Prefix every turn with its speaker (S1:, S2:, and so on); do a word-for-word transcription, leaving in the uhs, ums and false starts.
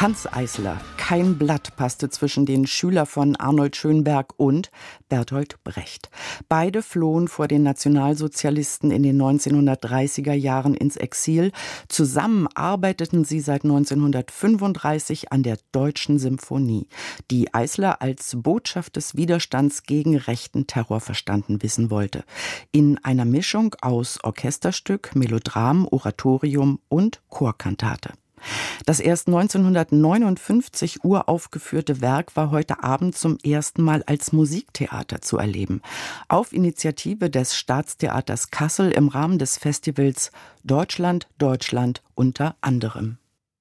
S1: Hanns Eisler, kein Blatt passte zwischen den Schülern von Arnold Schönberg und Bertolt Brecht. Beide flohen vor den Nationalsozialisten in den neunzehnhundertdreißiger Jahren ins Exil. Zusammen arbeiteten sie seit neunzehnhundertfünfunddreißig an der Deutschen Symphonie, die Eisler als Botschaft des Widerstands gegen rechten Terror verstanden wissen wollte. In einer Mischung aus Orchesterstück, Melodram, Oratorium und Chorkantate. Das erst neunzehnhundertneunundfünfzig uraufgeführte Werk war heute Abend zum ersten Mal als Musiktheater zu erleben. Auf Initiative des Staatstheaters Kassel im Rahmen des Festivals Deutschland, Deutschland unter anderem.